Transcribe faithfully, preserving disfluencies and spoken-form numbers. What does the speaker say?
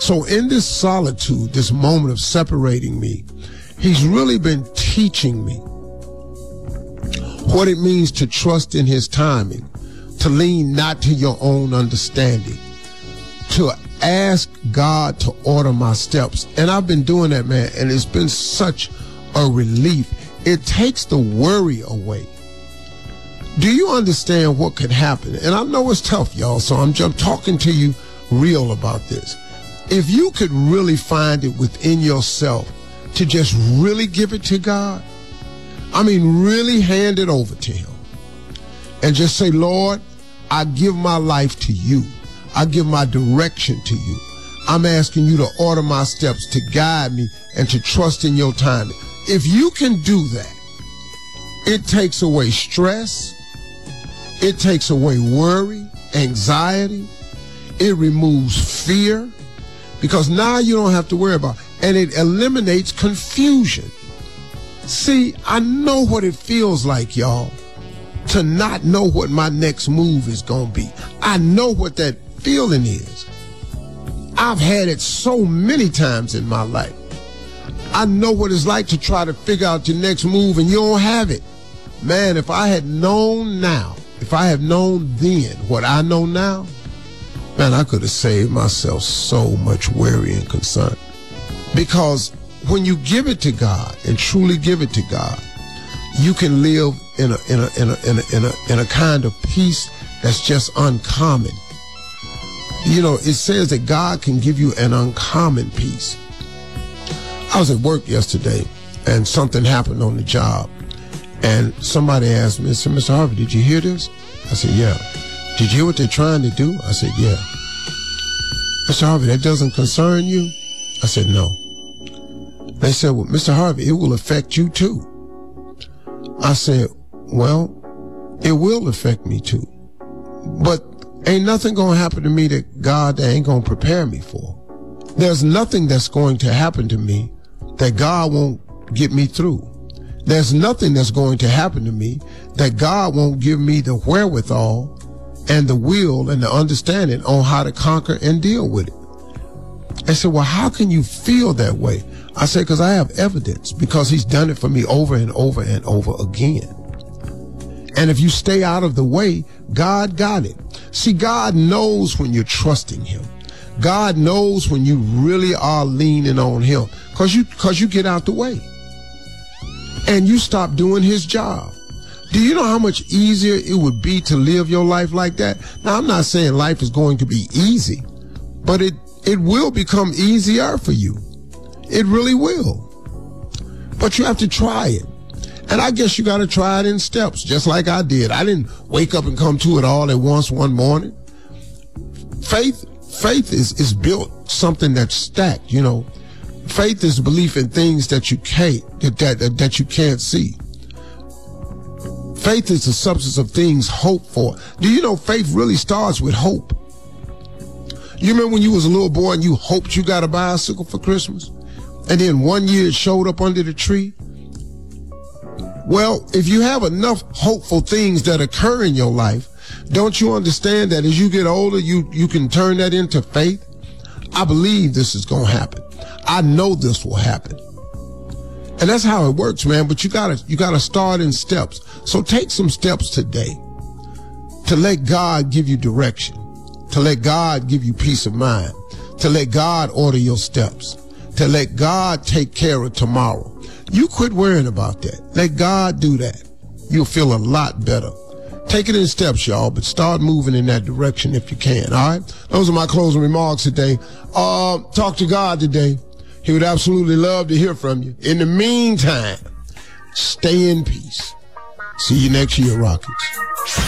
So in this solitude, this moment of separating me, he's really been teaching me what it means to trust in his timing, to lean not to your own understanding, to ask God to order my steps. And I've been doing that, man, and it's been such a relief. It takes the worry away. Do you understand what could happen? And I know it's tough, y'all, so I'm just talking to you real about this. If you could really find it within yourself to just really give it to God, I mean, really hand it over to him and just say, Lord, I give my life to you. I give my direction to you. I'm asking you to order my steps, to guide me, and to trust in your timing. If you can do that, it takes away stress. It takes away worry, anxiety. It removes fear, because now you don't have to worry about it. And it eliminates confusion. See, I know what it feels like, y'all, to not know what my next move is going to be. I know what that feeling is. I've had it so many times in my life. I know what it's like to try to figure out your next move and you don't have it. Man, if I had known now, if I had known then what I know now, man, I could have saved myself so much worry and concern. Because when you give it to God and truly give it to God, you can live in a in a in a in a in a, in a kind of peace that's just uncommon. You know, it says that God can give you an uncommon peace. I was at work yesterday and something happened on the job, and somebody asked me, said, Mister Harvey, did you hear this? I said, yeah. Did you hear what they're trying to do? I said, yeah. Mister Harvey, that doesn't concern you? I said, no. They said, well, Mister Harvey, it will affect you too. I said, well, it will affect me too. But ain't nothing going to happen to me that God ain't going to prepare me for. There's nothing that's going to happen to me that God won't get me through. There's nothing that's going to happen to me that God won't give me the wherewithal and the will and the understanding on how to conquer and deal with it. I said, well, how can you feel that way? I said, because I have evidence, because he's done it for me over and over and over again. And if you stay out of the way, God got it. See, God knows when you're trusting him. God knows when you really are leaning on him, because you, because you get out the way and you stop doing his job. Do you know how much easier it would be to live your life like that? Now, I'm not saying life is going to be easy, but it, it will become easier for you. It really will. But you have to try it. And I guess you got to try it in steps, just like I did. I didn't wake up and come to it all at once one morning. Faith, faith is, is built something that's stacked, you know. Faith is belief in things that you can't, that, that, that you can't see. Faith is the substance of things hoped for. Do you know faith really starts with hope? You remember when you was a little boy and you hoped you got a bicycle for Christmas? And then one year it showed up under the tree? Well, if you have enough hopeful things that occur in your life, don't you understand that as you get older, you, you can turn that into faith? I believe this is going to happen. I know this will happen. And that's how it works, man. But you gotta, you gotta start in steps. So take some steps today to let God give you direction, to let God give you peace of mind, to let God order your steps, to let God take care of tomorrow. You quit worrying about that. Let God do that. You'll feel a lot better. Take it in steps, y'all, but start moving in that direction if you can, all right? Those are my closing remarks today. Uh, talk to God today. He would absolutely love to hear from you. In the meantime, stay in peace. See you next year, Rockets.